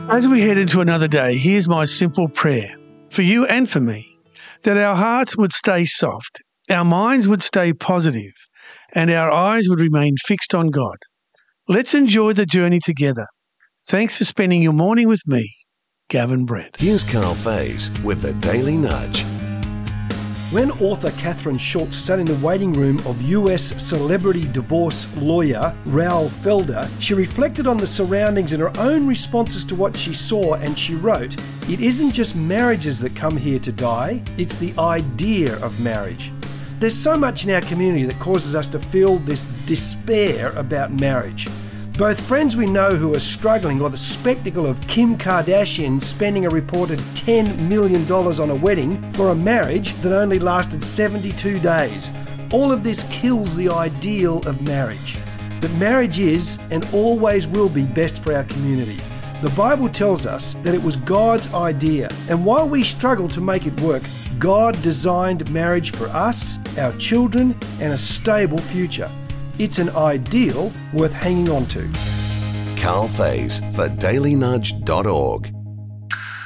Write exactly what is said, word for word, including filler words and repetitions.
As we head into another day, here's my simple prayer for you and for me, that our hearts would stay soft, our minds would stay positive, and our eyes would remain fixed on God. Let's enjoy the journey together. Thanks for spending your morning with me, Gavin Brett. Here's Carl Faze with the Daily Nudge. When author Catherine Schultz sat in the waiting room of U S celebrity divorce lawyer Raul Felder, she reflected on the surroundings and her own responses to what she saw, and she wrote, "It isn't just marriages that come here to die, it's the idea of marriage." There's so much in our community that causes us to feel this despair about marriage. Both friends we know who are struggling, or the spectacle of Kim Kardashian spending a reported ten million dollars on a wedding for a marriage that only lasted seventy-two days. All of this kills the ideal of marriage. But marriage is and always will be best for our community. The Bible tells us that it was God's idea, and while we struggle to make it work, God designed marriage for us, our children, and a stable future. It's an ideal worth hanging on to. Carl Faze for daily nudge dot org.